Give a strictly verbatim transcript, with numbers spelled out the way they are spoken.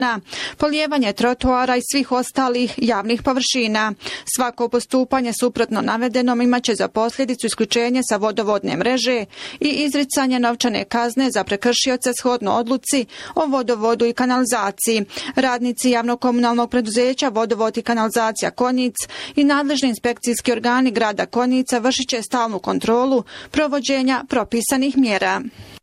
polijevanje trotoara i svih ostalih javnih površina. Svako postupanje suprotno navedenom imaće za posljedicu isključenje sa vodovodne mreže i izricanje novčane kazne za prekršioce shodno odluci o vodovodu i kanalizaciji. Radnici javnog komunalnog preduzeća Vodovod i kanalizacija Konjic i nadležni inspekcijski organi grada Konjica vršit će stalnu kontrolu provođenja propisanih mjera.